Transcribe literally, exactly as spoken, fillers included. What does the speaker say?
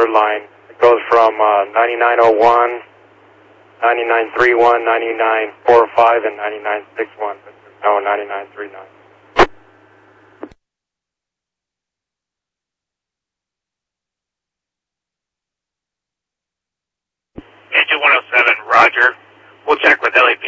third line. It goes from uh, ninety-nine oh one, ninety-nine thirty-one, ninety-nine forty-five, and ninety-nine sixty-one. But there's no ninety-nine thirty-nine. Engine one oh seven, roger. We'll check with L A